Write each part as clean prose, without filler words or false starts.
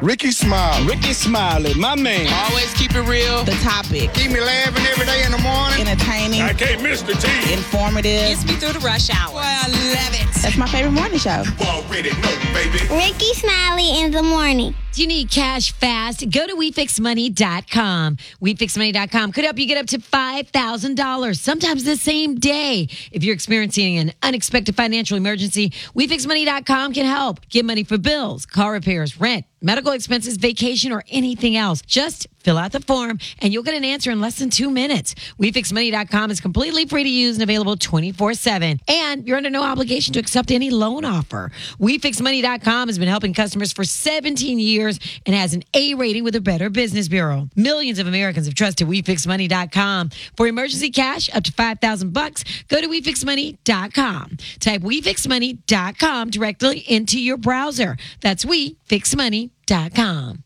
Ricky Smiley. Ricky Smiley, my man. Always keep it real. The topic. Keep me laughing every day in the morning. Entertaining. I can't miss the tea. Informative. Gets me through the rush hour. Boy, I love it. That's my favorite morning show. Already know, baby. Ricky Smiley in the morning. Do you need cash fast? Go to WeFixMoney.com. WeFixMoney.com could help you get up to $5,000, sometimes the same day. If you're experiencing an unexpected financial emergency, WeFixMoney.com can help. Get money for bills, car repairs, rent, medical expenses, vacation, or anything else. Just fill out the form, and you'll get an answer in less than 2 minutes. WeFixMoney.com is completely free to use and available 24/7. And you're under no obligation to accept any loan offer. WeFixMoney.com has been helping customers for 17 years and has an A rating with the Better Business Bureau. Millions of Americans have trusted WeFixMoney.com. For emergency cash up to $5,000, go to WeFixMoney.com. Type WeFixMoney.com directly into your browser. That's WeFixMoney.com.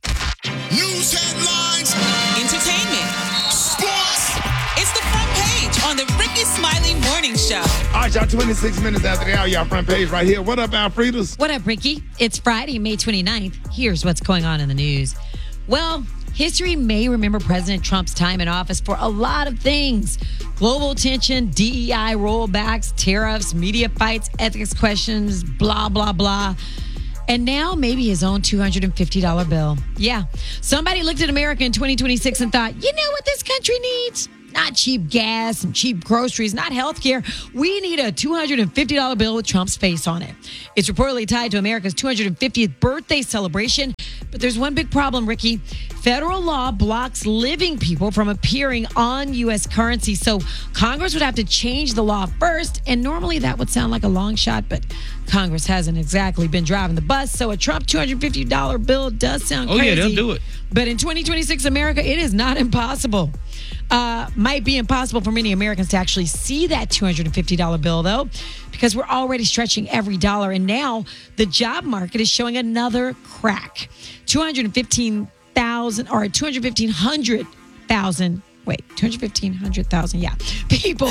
News headlines, Entertainment. sports. It's the front page on the Ricky Smiley Morning Show. All right, y'all, 26 minutes after the hour, y'all front page right here. What up, Alfredas? What up, Ricky? It's Friday, May 29th. Here's what's going on in the news. Well, history may remember President Trump's time in office for a lot of things. Global tension, DEI rollbacks, tariffs, media fights, ethics questions, blah, blah, blah. And now maybe his own $250 bill. Yeah. Somebody looked at America in 2026 and thought, you know what this country needs? Not cheap gas and cheap groceries, not health care. We need a $250 bill with Trump's face on it. It's reportedly tied to America's 250th birthday celebration. But there's one big problem, Ricky. Federal law blocks living people from appearing on U.S. currency. So Congress would have to change the law first. And normally that would sound like a long shot, but Congress hasn't exactly been driving the bus. So a Trump $250 bill does sound crazy. Oh, yeah, they'll do it. But in 2026 America, it is not impossible. Might be impossible for many Americans to actually see that $250 bill, though, because we're already stretching every dollar. And now the job market is showing another crack. 215,000 people.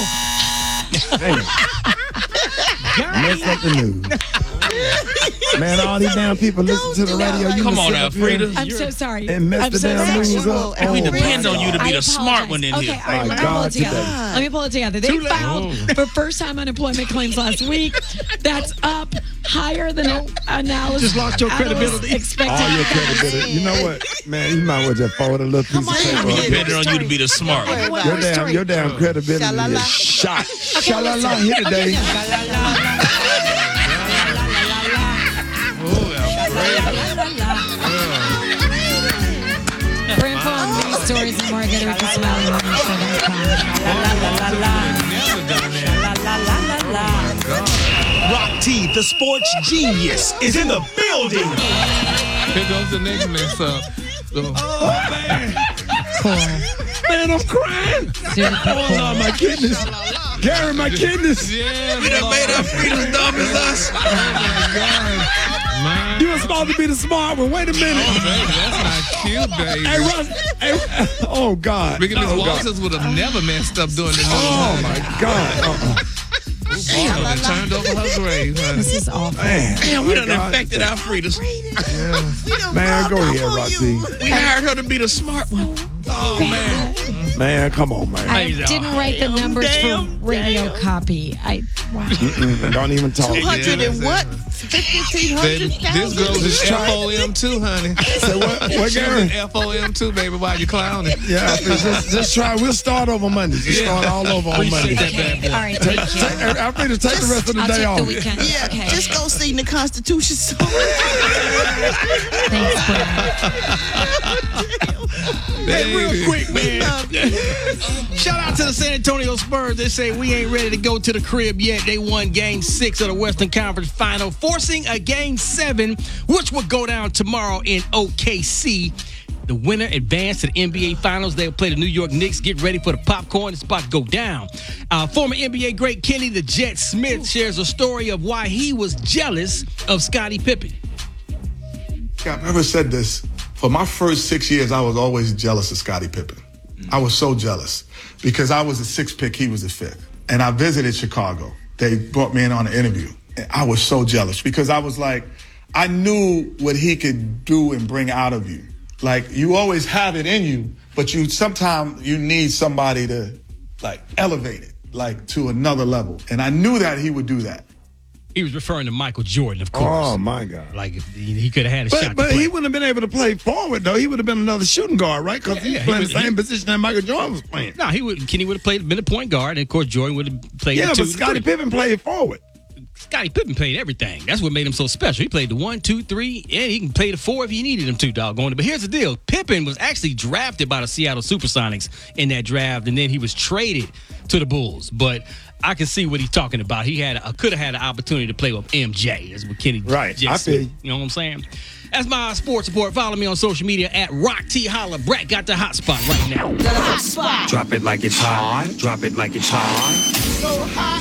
Mess up the news. Man, all these damn people listen to the radio. You Come on, sit up here Alfreda. I'm so sorry. And mess I'm the so damn sorry. news up. And we Oh, depend my on you to God. be I the smart apologize. one in Okay, here. all right, My let me pull God, it together. today. Let me pull it together. They filed for first-time unemployment claims last week. That's up higher than analysis. Just lost your credibility. Expected. All your credibility. You know what, man? You might as well just forward a little piece of paper. We up there. depend on you to be the smart one. Your damn credibility Sha-la-la. is shot. Sha-la-la here today. For info on news stories and more, go to RickySmileyMorningShow.com. Rock T, the sports genius, is in the building. Here goes the next mess up. So, Man, I'm crying. Oh, Lord, my kidneys. Gary, my kidneys. yeah, We done made Alfreda's dumb as us. man. You were supposed to be the smart one. Wait a minute. Oh, baby, that's not cute, baby. Hey, Russ. Hey, oh, God. Ricky Miss Oh, God. Walters would have never messed up doing the news. Oh, my God. Barbara turned over her grave, honey. This is awful. Man. Damn, we my done God. infected Alfreda's. Man, go ahead, Roxy. We hired her to be the smart one. Oh, man. Man, come on, man. I didn't write the numbers for radio copy. Wow. Don't even talk. 200 and what? Baby, 1,500,000? this goes is Try- FOM too, honey. Say what, Gary? Gary? FOM too, baby, while you clowning. Yeah, just try. We'll start over Monday. Just start all over on Monday. Appreciate that bad boy. All right, thank you. Alfreda, take the rest of the I'll day take off. the weekend. Yeah, Okay. just go sing the Constitution song. Thanks, Brad. Hey, real Baby. quick, man. Love you. Shout out to the San Antonio Spurs. They say we ain't ready to go to the crib yet. They won Game 6 of the Western Conference Final, forcing a Game 7, which will go down tomorrow in OKC. The winner advanced to the NBA Finals. They'll play the New York Knicks. Get ready for the popcorn. It's about to go down. Former NBA great Kenny the Jet Smith shares a story of why he was jealous of Scottie Pippen. I've never said this. For my first 6 years, I was always jealous of Scottie Pippen. I was so jealous because I was the sixth pick, he was the fifth. And I visited Chicago. They brought me in on an interview. And I was so jealous because I was like, I knew what he could do and bring out of you. Like, you always have it in you, but sometimes you need somebody to, like, elevate it, like, to another level. And I knew that he would do that. He was referring to Michael Jordan, of course. Oh, my God. Like, if he could have had a shot. But he wouldn't have been able to play forward, though. He would have been another shooting guard, right? Because he was playing the same position that Michael Jordan was playing. No, Kenny would have been a point guard, and of course Jordan would have played. Yeah, but Scottie Pippen played forward. Scottie Pippen played everything. That's what made him so special. He played the 1, 2, 3, and he can play the 4 if he needed him to, doggone it. But here's the deal. Pippen was actually drafted by the Seattle Supersonics in that draft, and then he was traded to the Bulls. But I can see what he's talking about. He could have had an opportunity to play with MJ, is what Kenny just I feel said. You know what I'm saying? That's my sports report. Follow me on social media at Rock T Holla. Brett got the hot spot right now. The hot spot. Drop it like it's hot. Drop it like it's hot. So hot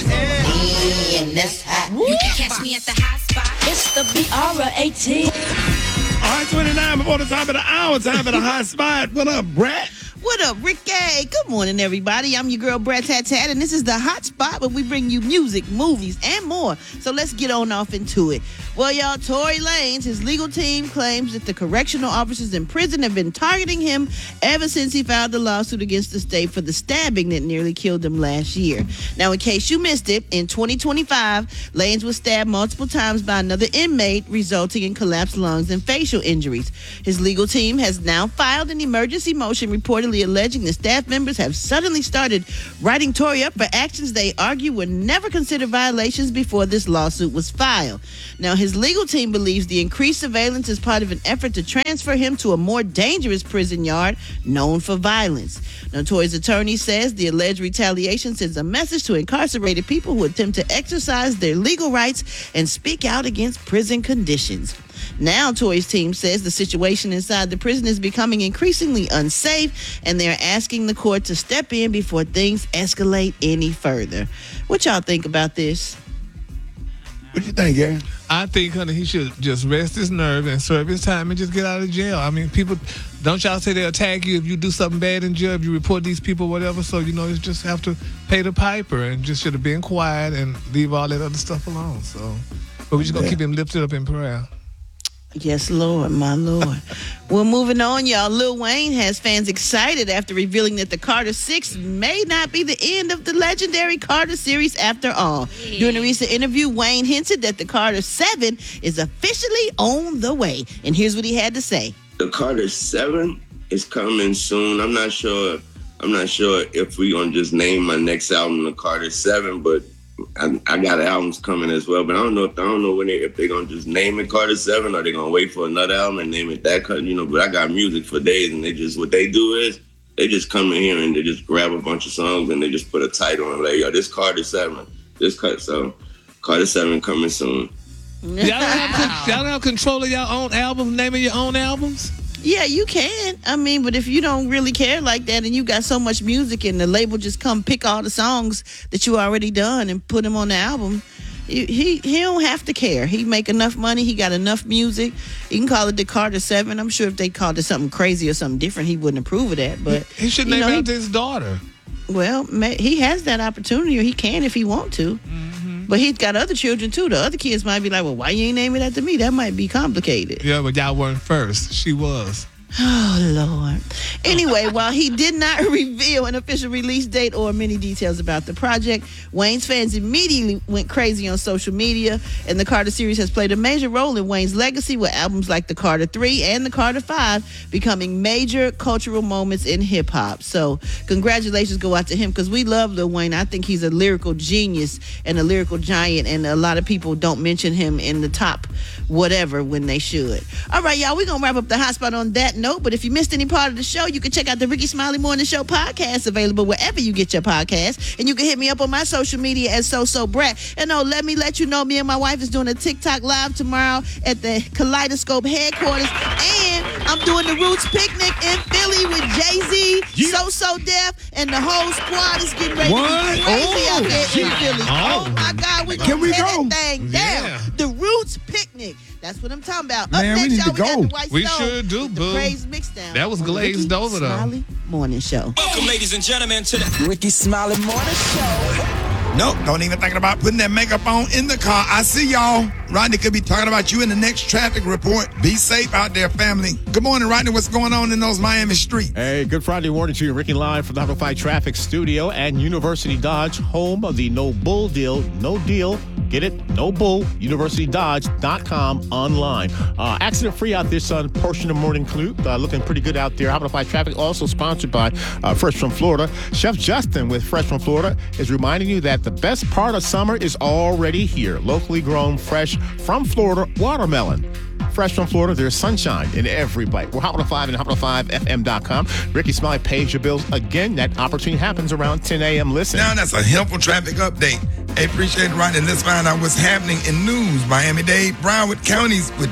and that's hot. You can catch me at the hot spot. It's the BR18. All right, 29 before the top of the hour. Time for the hot spot. What up, Brett? What up, Ricky? Good morning, everybody. I'm your girl, Brett Tat, and this is the hot spot where we bring you music, movies, and more. So let's get on off into it. Well, y'all, Tory Lanez, his legal team claims that the correctional officers in prison have been targeting him ever since he filed the lawsuit against the state for the stabbing that nearly killed him last year. Now, in case you missed it, in 2025, Lanez was stabbed multiple times by another inmate, resulting in collapsed lungs and facial injuries. His legal team has now filed an emergency motion reportedly alleging that staff members have suddenly started writing Tory up for actions they argue were never considered violations before this lawsuit was filed. Now, his legal team believes the increased surveillance is part of an effort to transfer him to a more dangerous prison yard known for violence. Now, Tory's attorney says the alleged retaliation sends a message to incarcerated people who attempt to exercise their legal rights and speak out against prison conditions. Now, Tory's team says the situation inside the prison is becoming increasingly unsafe, and they're asking the court to step in before things escalate any further. What y'all think about this? What you think, Gary? I think, honey, he should just rest his nerve and serve his time and just get out of jail. I mean, people, don't y'all say they'll attack you if you do something bad in jail, if you report these people, whatever. So, you know, you just have to pay the piper and just should have been quiet and leave all that other stuff alone. So, but we just gonna keep him lifted up in prayer. Yes, Lord, my Lord. Well, moving on, y'all. Lil Wayne has fans excited after revealing that the Carter 6 may not be the end of the legendary Carter series after all. During a recent interview, Wayne hinted that the Carter 7 is officially on the way. And here's what he had to say. The Carter 7 is coming soon. I'm not sure if we're going to just name my next album the Carter 7, but I got albums coming as well, but I don't know if they're gonna just name it Carter 7 or they're gonna wait for another album and name it that. You know, but I got music for days, and what they do is they just come in here and they just grab a bunch of songs and they just put a title on it, like, yo, this Carter 7, so Carter 7 coming soon. Y'all don't have control of your own albums, naming your own albums? Yeah, you can. I mean, but if you don't really care like that and you got so much music and the label just come pick all the songs that you already done and put them on the album, he don't have to care. He make enough money. He got enough music. You can call it the Carter 7. I'm sure if they called it something crazy or something different, he wouldn't approve of that. But he should name it after his daughter. Well, he has that opportunity, or he can if he want to. Mm-hmm. But he's got other children, too. The other kids might be like, well, why you ain't name it after me? That might be complicated. Yeah, but y'all weren't first. She was. Oh, Lord. Anyway, while he did not reveal an official release date or many details about the project, Wayne's fans immediately went crazy on social media, and the Carter series has played a major role in Wayne's legacy, with albums like the Carter 3 and the Carter 5 becoming major cultural moments in hip-hop. So congratulations go out to him, because we love Lil Wayne. I think he's a lyrical genius and a lyrical giant, and a lot of people don't mention him in the top whatever when they should. All right, y'all, we're going to wrap up the hot spot on that note, but if you missed any part of the show, you can check out the Ricky Smiley Morning Show podcast, available wherever you get your podcasts, and you can hit me up on my social media at So Brett. And let me let you know, me and my wife is doing a TikTok live tomorrow at the Kaleidoscope headquarters, and I'm doing the Roots picnic in Philly with Jay-Z, So Def, and the whole squad is getting ready to be crazy out there in Philly. Oh my God, we're going to tear that thing down. The Roots picnic. That's what I'm talking about. Man, up next, we need to y'all, we got go. the White We Stone sure do, with the boo. Praise Mixdown. That was on the glazed Ricky over, though. Smiley Morning Show. Welcome, ladies and gentlemen, to the Ricky Smiley Morning Show. Nope, don't even think about putting that makeup on in the car. I see y'all. Rodney could be talking about you in the next traffic report. Be safe out there, family. Good morning, Rodney. What's going on in those Miami streets? Hey, good Friday morning to you. Ricky live from the 905 Traffic Studio and University Dodge, home of the No Bull Deal. No deal. Get it? No bull. UniversityDodge.com online. Accident free out this portion of morning commute. Looking pretty good out there. 905 Traffic also sponsored by Fresh from Florida. Chef Justin with Fresh from Florida is reminding you that the best part of summer is already here. Locally grown, fresh from Florida watermelon. Fresh from Florida, there's sunshine in every bite. We're Hot 105 and Hot105FM.com. Ricky Smiley pays your bills again. That opportunity happens around 10 a.m. Listen. Now that's a helpful traffic update. Hey, appreciate it, Rodney. Let's find out what's happening in news. Miami-Dade, Broward counties with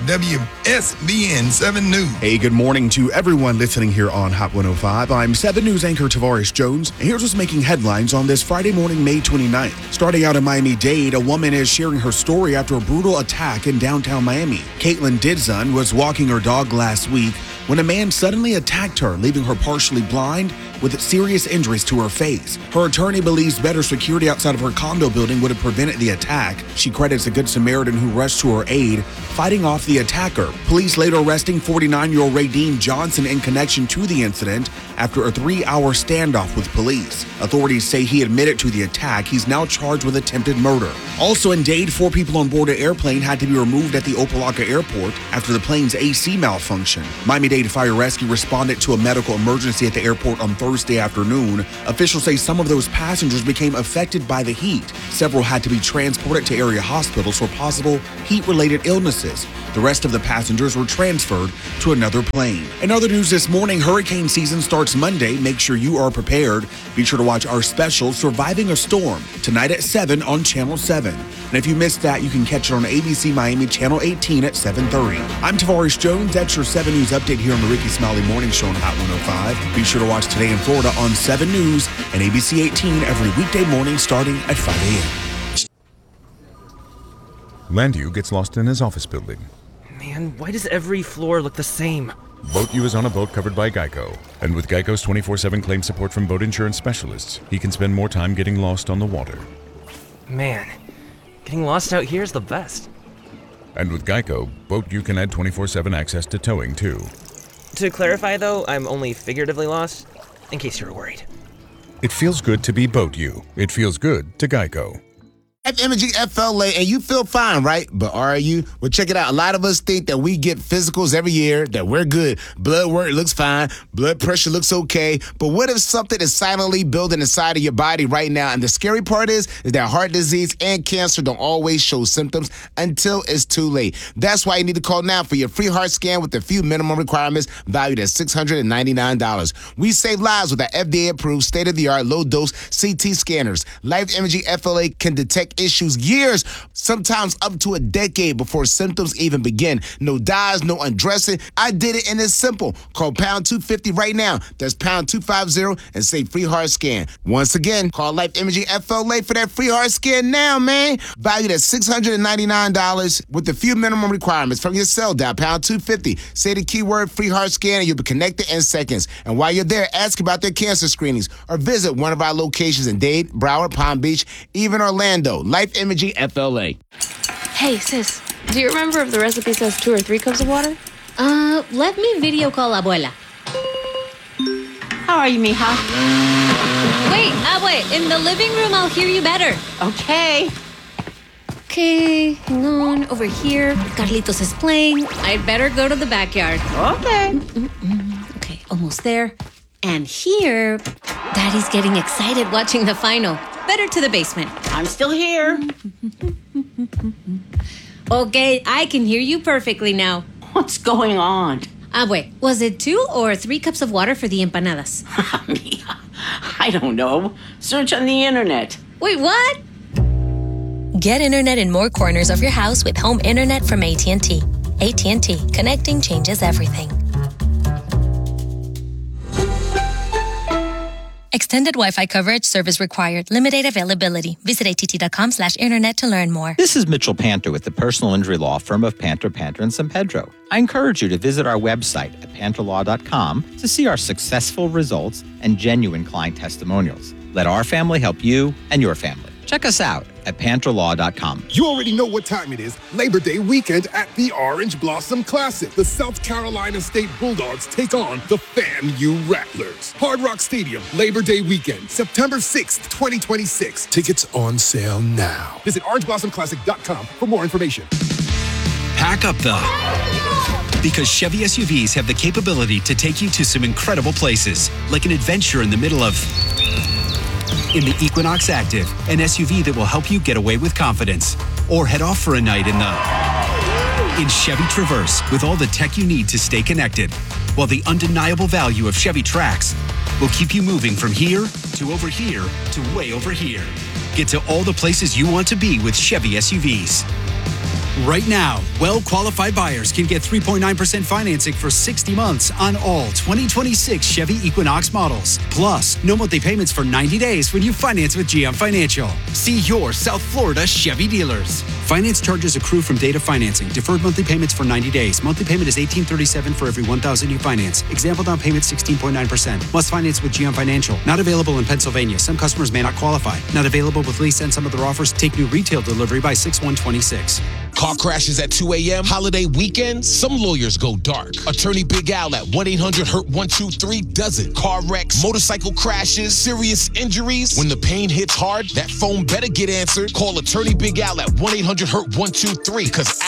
WSBN 7 News. Hey, good morning to everyone listening here on Hot 105. I'm 7 News anchor Tavares Jones, and here's what's making headlines on this Friday morning, May 29th. Starting out in Miami-Dade, a woman is sharing her story after a brutal attack in downtown Miami. Caitlin Didzon was walking her dog last week when a man suddenly attacked her, leaving her partially blind with serious injuries to her face. Her attorney believes better security outside of her condo building would have prevented the attack. She credits a good Samaritan who rushed to her aid, fighting off the attacker. Police later arresting 49-year-old Raydeen Johnson in connection to the incident after a 3-hour standoff with police. Authorities say he admitted to the attack. He's now charged with attempted murder. Also in Dade, 4 people on board an airplane had to be removed at the Opa-locka airport after the plane's AC malfunctioned. Miami-Dade Fire Rescue responded to a medical emergency at the airport on Thursday afternoon. Officials say some of those passengers became affected by the heat. Several had to be transported to area hospitals for possible heat-related illnesses. The rest of the passengers were transferred to another plane. In other news this morning, hurricane season starts Monday. Make sure you are prepared. Be sure to watch our special, Surviving a Storm, tonight at 7 on Channel 7. And if you missed that, you can catch it on ABC Miami Channel 18 at 7:30. I'm Tavares Jones. That's your 7 News update here on the Ricky Smiley Morning Show on Hot 105. Be sure to watch Today in Florida on 7 News and ABC 18 every weekday morning starting at 5 a.m. Landu gets lost in his office building. Man, why does every floor look the same? Boat U is on a boat covered by Geico. And with Geico's 24/7 claim support from boat insurance specialists, he can spend more time getting lost on the water. Man, getting lost out here is the best. And with Geico, Boat U can add 24/7 access to towing, too. To clarify, though, I'm only figuratively lost, in case you were worried. It feels good to be Boat U. It feels good to Geico. Life Imaging FLA, and you feel fine, right? But are you? Well, check it out. A lot of us think that we get physicals every year, that we're good. Blood work looks fine. Blood pressure looks okay. But what if something is silently building inside of your body right now? And the scary part is that heart disease and cancer don't always show symptoms until it's too late. That's why you need to call now for your free heart scan with a few minimum requirements valued at $699. We save lives with our FDA-approved, state-of-the-art, low-dose CT scanners. Life Imaging FLA can detect issues years, sometimes up to a decade before symptoms even begin. No dyes, no undressing. I did it and it's simple. Call pound 250 right now. That's pound 250 and say free heart scan. Once again, call Life Imaging FLA for that free heart scan now, man. Valued at $699 with a few minimum requirements from your cell. Dial pound 250. Say the keyword free heart scan and you'll be connected in seconds. And while you're there, ask about their cancer screenings or visit one of our locations in Dade, Broward, Palm Beach, even Orlando. Life Imaging FLA. Hey, sis, do you remember if the recipe says 2 or 3 cups of water? Let me video call Abuela. How are you, mija? Wait, Abue, in the living room, I'll hear you better. Okay. Okay, hang on. Over here, Carlitos is playing. I'd better go to the backyard. Okay. Okay, almost there. And here, Daddy's getting excited watching the final. Better to the basement. I'm still here. Okay, I can hear you perfectly now. What's going on? Abue, was it 2 or 3 cups of water for the empanadas? I don't know. Search on the internet. Wait, what? Get internet in more corners of your house with home internet from AT&T. AT&T, connecting changes everything. Extended Wi-Fi coverage, service required, limited availability. Visit att.com/internet to learn more. This is Mitchell Panter with the personal injury law firm of Panter, and San Pedro. I encourage you to visit our website at panterlaw.com to see our successful results and genuine client testimonials. Let our family help you and your family. Check us out at PantherLaw.com. You already know what time it is. Labor Day weekend at the Orange Blossom Classic. The South Carolina State Bulldogs take on the FAMU Rattlers. Hard Rock Stadium, Labor Day weekend, September 6th, 2026. Tickets on sale now. Visit orangeblossomclassic.com for more information. Pack up though, because Chevy SUVs have the capability to take you to some incredible places, like an adventure in the middle of... In the Equinox Active, an SUV that will help you get away with confidence. Or head off for a night in Chevy Traverse, with all the tech you need to stay connected. While the undeniable value of Chevy Trax will keep you moving from here to over here to way over here. Get to all the places you want to be with Chevy SUVs. Right now, well-qualified buyers can get 3.9% financing for 60 months on all 2026 Chevy Equinox models. Plus, no monthly payments for 90 days when you finance with GM Financial. See your South Florida Chevy dealers. Finance charges accrue from date of financing. Deferred monthly payments for 90 days. Monthly payment is $1,837 for every $1,000 you finance. Example down payment 16.9%. Must finance with GM Financial. Not available in Pennsylvania. Some customers may not qualify. Not available with lease and some other offers. Take new retail delivery by 6/1/26. Car crashes at 2 a.m., holiday weekends, some lawyers go dark. Attorney Big Al at 1-800-HURT-123 does it. Car wrecks, motorcycle crashes, serious injuries. When the pain hits hard, that phone better get answered. Call Attorney Big Al at 1-800-HURT-123 because